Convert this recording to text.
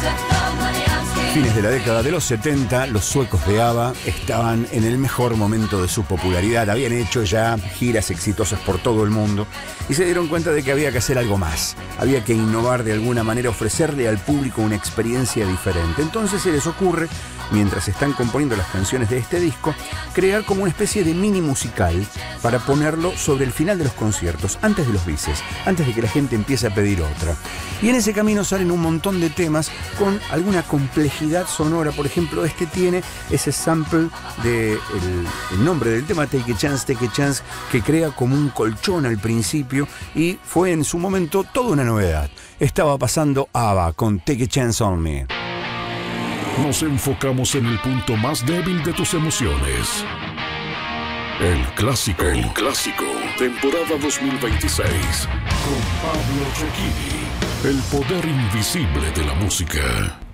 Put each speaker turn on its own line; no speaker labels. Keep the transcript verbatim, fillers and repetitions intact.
Fines de la década de los setenta, los suecos de ABBA estaban en el mejor momento de su popularidad. Habían hecho ya giras exitosas por todo el mundo y se dieron cuenta de que había que hacer algo más. Había que innovar de alguna manera, ofrecerle al público una experiencia diferente. Entonces se les ocurre, mientras están componiendo las canciones de este disco, crear como una especie de mini musical para ponerlo sobre el final de los conciertos, antes de los bises, antes de que la gente empiece a pedir otra. Y en ese camino salen un montón de temas con alguna complejidad sonora. Por ejemplo, este tiene ese sample del de el nombre del tema, Take a Chance, Take a Chance, que crea como un colchón al principio y fue en su momento toda una novedad. Estaba pasando ABBA con Take a Chance on Me.
Nos enfocamos en el punto más débil de tus emociones. El clásico. El clásico. Temporada dos mil veintiséis. Con Pablo Cecchini. El poder invisible de la música.